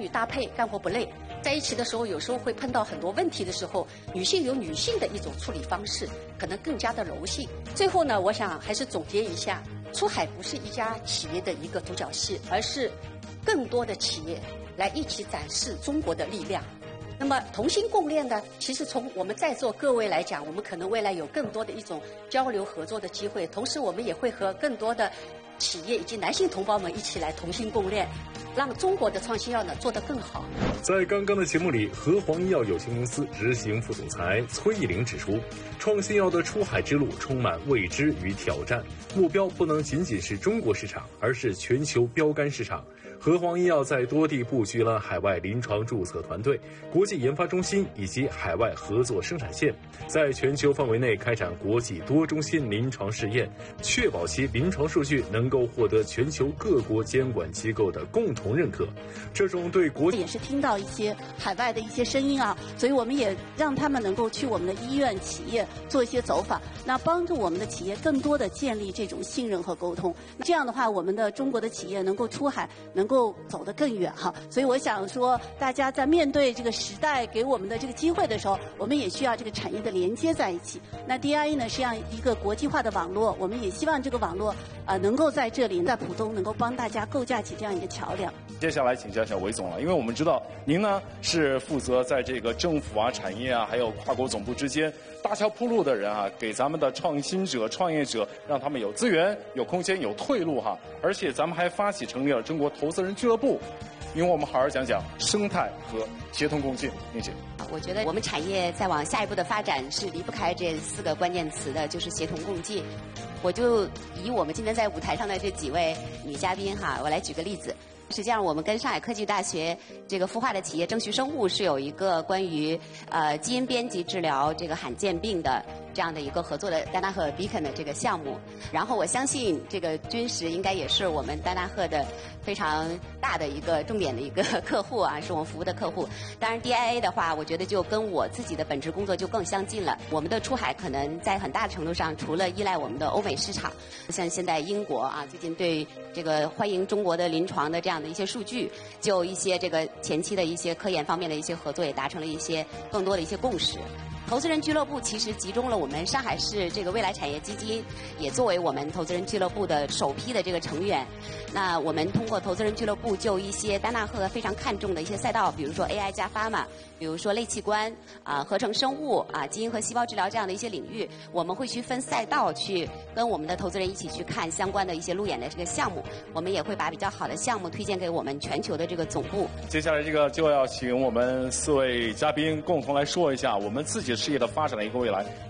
女搭配，干活不累。在一起的时候，有时候会碰到很多问题的时候，女性有女性的一种处理方式，可能更加的柔性。最后呢，我想还是总结一下，出海不是一家企业的一个独角戏，而是更多的企业来一起展示中国的力量。那么同心共练呢，其实从我们在座各位来讲，我们可能未来有更多的一种交流合作的机会，同时我们也会和更多的企业以及男性同胞们一起来同心共练，让中国的创新药呢做得更好。 在刚刚的节目里，和黄医药有限公司执行副总裁崔义玲指出，创新药的出海之路充满未知与挑战，目标不能仅仅是中国市场，而是全球标杆市场。和黄医药在多地布局了海外临床注册团队、国际研发中心以及海外合作生产线，在全球范围内开展国际多中心临床试验，确保其临床数据能够获得全球各国监管机构的共同认可。这种对国也是听到一些海外的一些声音啊，所以我们也让他们能够去我们的医院、企业做一些走访，那帮助我们的企业更多的建立这种信任和沟通。这样的话，我们的中国的企业能够出海，能够走得更远哈。所以我想说，大家在面对这个时代给我们的这个机会的时候，我们也需要这个产业的连接在一起。那 DIA 呢，是这样一个国际化的网络，我们也希望这个网络能够在这里，在浦东能够帮大家构架起这样一个桥梁。 接下来请教一下韦总了，因为我们知道您呢是负责在这个政府啊、产业啊，还有跨国总部之间搭桥铺路的人啊，给咱们的创新者、创业者，让他们有资源、有空间、有退路哈。而且咱们还发起成立了中国投资人俱乐部，因为我们好好讲讲生态和协同共进。您请。 我觉得我们产业再往下一步的发展是离不开这4个关键词的，就是协同共进。我就以我们今天在舞台上的这几位女嘉宾哈，我来举个例子。实际上，我们跟上海科技大学这个孵化的企业正旭生物是有一个关于基因编辑治疗这个罕见病的这样的一个合作的丹纳赫 Beacon 的这个项目。然后我相信这个君实应该也是我们丹纳赫的非常大的一个重点的一个客户啊，是我们服务的客户。当然 DIA 的话，我觉得就跟我自己的本职工作就更相近了。我们的出海可能在很大程度上，除了依赖我们的欧美市场，像现在英国啊，最近对这个欢迎中国的临床的这样的一些数据，就一些这个前期的一些科研方面的一些合作，也达成了一些更多的一些共识。投资人俱乐部其实集中了我们上海市这个未来产业基金，也作为我们投资人俱乐部的首批的这个成员。那我们通过投资人俱乐部就一些丹纳赫非常看重的一些赛道，比如说 AI 加pharma，比如说类器官合成生物基因和细胞治疗这样的一些领域，我们会去分赛道去跟我们的投资人一起去看相关的一些路演的这个项目，我们也会把比较好的项目推荐给我们全球的这个总部。 接下来这个就要请我们4位嘉宾共同来说一下我们自己事业的发展的一个未来。